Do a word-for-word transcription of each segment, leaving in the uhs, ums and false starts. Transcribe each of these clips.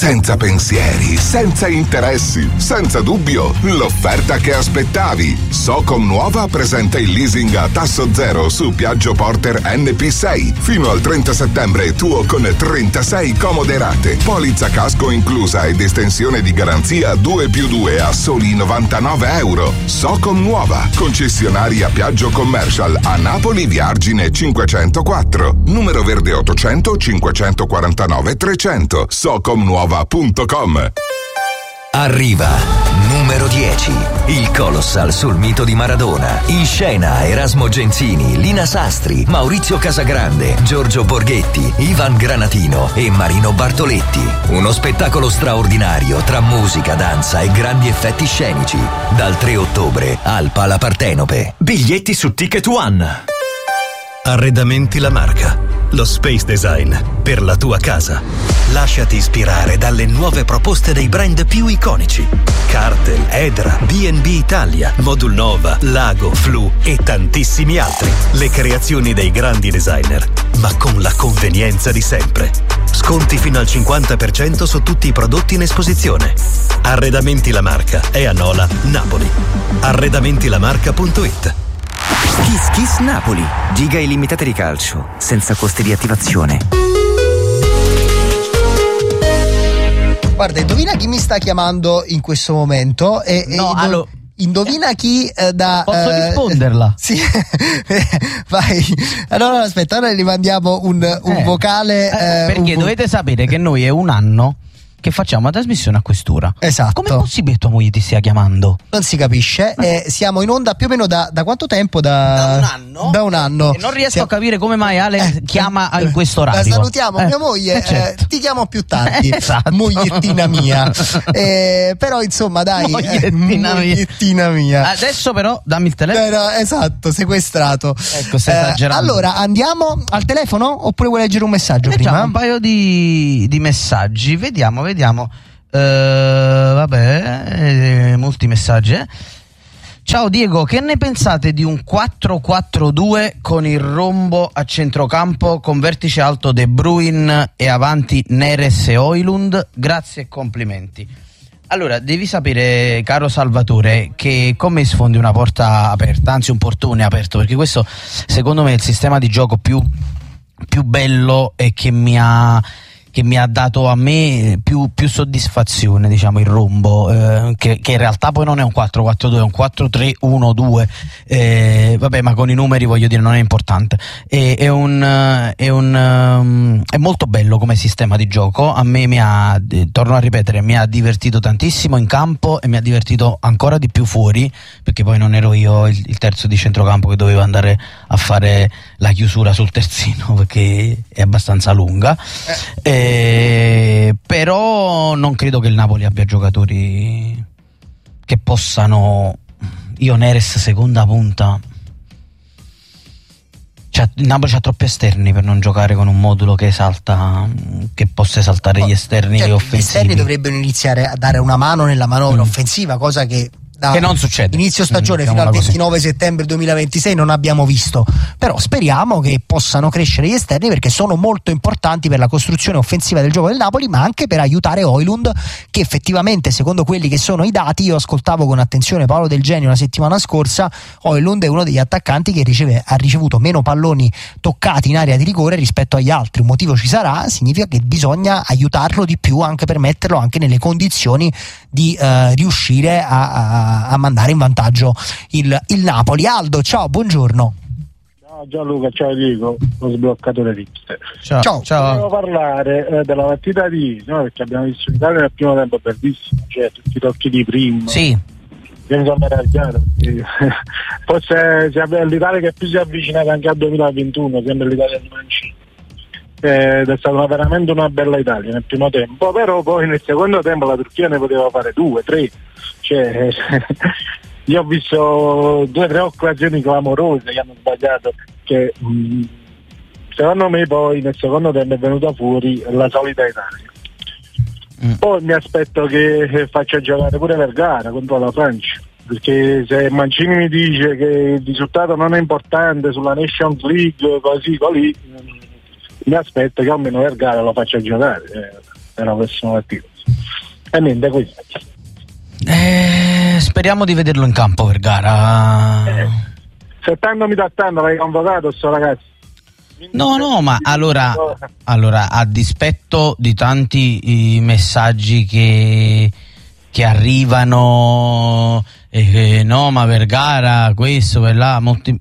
senza pensieri, senza interessi, senza dubbio, l'offerta che aspettavi. Socom Nuova presenta il leasing a tasso zero su Piaggio Porter N P sei. Fino al trenta settembre tuo con trentasei comode rate, polizza casco inclusa ed estensione di garanzia due più due a soli novantanove euro. Socom Nuova, concessionaria Piaggio Commercial a Napoli, via Argine cinquecentoquattro, numero verde ottocento cinquecentoquarantanove trecento, socom nuova punto com. Arriva numero dieci, il Colossal sul mito di Maradona. In scena Erasmo Genzini, Lina Sastri, Maurizio Casagrande, Giorgio Borghetti, Ivan Granatino e Marino Bartoletti. Uno spettacolo straordinario tra musica, danza e grandi effetti scenici. Dal tre ottobre al Pala Partenope. Biglietti su Ticket One. Arredamenti La Marca, lo space design per la tua casa. Lasciati ispirare dalle nuove proposte dei brand più iconici: Cartel, Edra, B and B Italia, Modul Nova, Lago, Flu e tantissimi altri. Le creazioni dei grandi designer, ma con la convenienza di sempre. Sconti fino al cinquanta per cento su tutti i prodotti in esposizione. Arredamenti La Marca è a Nola, Napoli. arredamenti la marca punto it. Kiss Kiss Napoli, giga illimitate di calcio, senza costi di attivazione. Guarda, indovina chi mi sta chiamando in questo momento? E, no, e allo... Indovina chi eh, da... Posso eh, risponderla? Sì, vai. Allora aspetta, ora gli mandiamo un, un eh, vocale. Eh, perché un... dovete sapere che noi è un anno che facciamo una trasmissione a quest'ora. Esatto. Com'è possibile che tua moglie ti stia chiamando? Non si capisce. Eh, siamo in onda più o meno da, da quanto tempo? Da, da un anno. Da un anno. E non riesco siamo... a capire come mai Ale eh, chiama in questo orario. La salutiamo, eh, mia moglie. Eh, certo. eh, ti chiamo più tardi. Esatto. Mogliettina mia. Eh, però insomma, dai. Mogliettina, eh, mogliettina mia. Adesso però dammi il telefono. Eh, no, esatto, sequestrato. Ecco, stai eh, esagerando. Allora, andiamo al telefono oppure vuoi leggere un messaggio Leggiamo prima? un paio di, di messaggi. Vediamo, vediamo. Uh, vabbè, eh, molti messaggi. Eh. Ciao Diego, che ne pensate di un quattro quattro due con il rombo a centrocampo con vertice alto De Bruyne e avanti Neres e Højlund? Grazie e complimenti. Allora, devi sapere, caro Salvatore, che con me sfondi una porta aperta, anzi un portone aperto, perché questo secondo me è il sistema di gioco più, più bello e che mi ha... che mi ha dato a me più, più soddisfazione, diciamo, il rombo, eh, che, che in realtà poi non è un quattro quattro due, è un quattro tre uno due, eh, vabbè, ma con i numeri voglio dire non è importante. È, è un è un um, è molto bello come sistema di gioco. A me mi ha, torno a ripetere, mi ha divertito tantissimo in campo e mi ha divertito ancora di più fuori, perché poi non ero io il, il terzo di centrocampo che doveva andare a fare la chiusura sul terzino, perché è abbastanza lunga. Eh. Eh, però non credo che il Napoli abbia giocatori che possano. Io Neres seconda punta, cioè, il Napoli c'ha troppi esterni per non giocare con un modulo che esalta, che possa esaltare gli esterni certo, offensivi. Gli esterni dovrebbero iniziare a dare una mano nella manovra mm. offensiva, cosa che da che non succede. Inizio stagione mm, fino al ventinove settembre duemilaventisei non abbiamo visto. Però speriamo che possano crescere gli esterni, perché sono molto importanti per la costruzione offensiva del gioco del Napoli, ma anche per aiutare Højlund, che effettivamente, secondo quelli che sono i dati, io ascoltavo con attenzione Paolo Del Genio la settimana scorsa, Højlund è uno degli attaccanti che riceve, ha ricevuto meno palloni toccati in area di rigore rispetto agli altri. Un motivo ci sarà, significa che bisogna aiutarlo di più anche per metterlo anche nelle condizioni di eh, riuscire a, a, a mandare in vantaggio il, il Napoli. Aldo, ciao, buongiorno. Ciao Gianluca, ciao Diego, lo sbloccatore Ripster. Ciao, ciao. ciao. Volevo parlare eh, della partita di no, perché abbiamo visto l'Italia nel primo tempo bellissimo, cioè tutti i tocchi di prima. Sì. Io mi sono meravigliato, forse è l'Italia che più si è avvicinata anche al duemilaventuno, sempre l'Italia di Mancini. Ed è stata veramente una bella Italia nel primo tempo, però poi nel secondo tempo la Turchia ne poteva fare due, tre, cioè io ho visto due o tre occasioni clamorose che hanno sbagliato, che mh, secondo me poi nel secondo tempo è venuta fuori la solita Italia. Mm. Poi mi aspetto che faccia giocare pure Vergara contro la Francia, perché se Mancini mi dice che il risultato non è importante sulla Nations League così così, mi aspetto che almeno Vergara lo faccia giocare. nella prossima partita. E niente, questo. Eh, speriamo di vederlo in campo Vergara. Eh, se tanto mi dattando l'hai convocato sto ragazzo. No, no, ma allora, allora a dispetto di tanti i messaggi che, che arrivano, eh, no, ma Vergara, questo, quella, molti,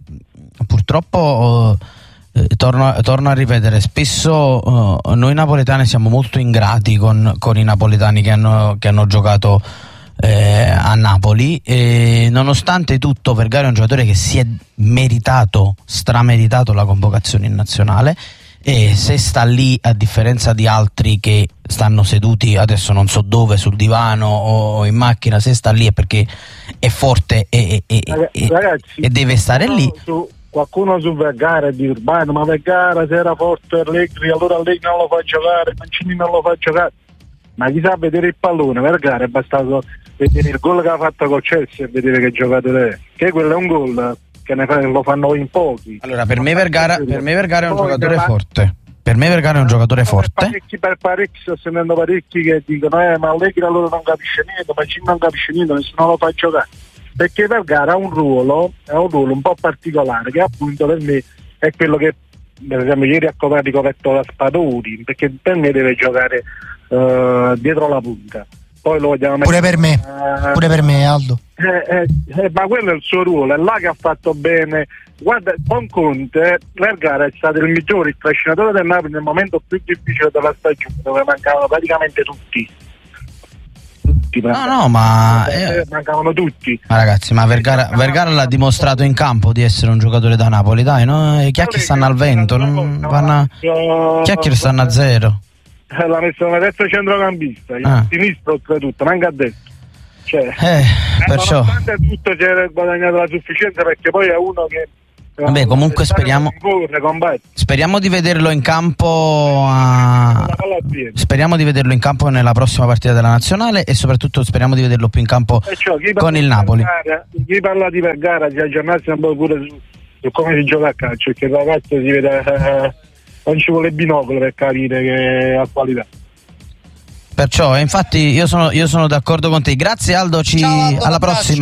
purtroppo eh, torno, torno a ripetere, spesso eh, noi napoletani siamo molto ingrati con, con i napoletani che hanno, che hanno giocato Eh, a Napoli, e nonostante tutto Vergara è un giocatore che si è meritato, strameritato la convocazione in nazionale, e se sta lì, a differenza di altri che stanno seduti adesso non so dove, sul divano o in macchina, se sta lì è perché è forte e, e, e, Ragazzi, e deve stare lì. Su, qualcuno su Vergara di Urbano, ma Vergara se era forte Allegri, allora Allegri non lo fa giocare, Mancini non lo fa giocare. Ma chi sa vedere il pallone? Vergara è bastato vedere il gol che ha fatto col Chelsea e vedere che giocatore è, che quello è un gol che ne fa, lo fanno in pochi. Allora per me Vergara, per me Vergara è un giocatore forte per me Vergara è un giocatore forte per parecchi, per parecchi sto sentendo parecchi che dicono eh ma Allegri allora non capisce niente, ma non capisce niente, nessuno lo fa giocare, perché Vergara ha un ruolo ha un ruolo un po' particolare che appunto per me è quello che per esempio ieri ha coperto la Spadori, perché per me deve giocare uh, dietro la punta. Poi lo vogliamo pure mettere, per me uh, pure per me Aldo eh, eh, eh, ma quello è il suo ruolo, è là che ha fatto bene. Guarda, con Conte Vergara è stato il migliore, il trascinatore del Napoli nel momento più difficile della stagione, dove mancavano praticamente tutti tutti no no ma eh, mancavano tutti. Ma ragazzi, ma Vergara, Vergara l'ha dimostrato in campo di essere un giocatore da Napoli, dai, no? I chiacchiere stanno al vento, non vanno, chiacchiere stanno a zero. L'ha messo come terzo centrocampista, ah. in sinistra oltretutto, manca a destra. Cioè, eh, perciò nonostante tutto si è guadagnato la sufficienza, perché poi è uno che vabbè, comunque speriamo speriamo di vederlo in campo a, speriamo di vederlo in campo nella prossima partita della nazionale, e soprattutto speriamo di vederlo più in campo con il Napoli. Vergara, chi parla di Vergara si aggiornasse un po' pure su, su come si gioca a calcio, perché il ragazzo si vede eh, non ci vuole binocolo per capire che ha qualità. Perciò, infatti io sono, io sono d'accordo con te. Grazie Aldo, ci, Ciao, Aldo, alla prossima.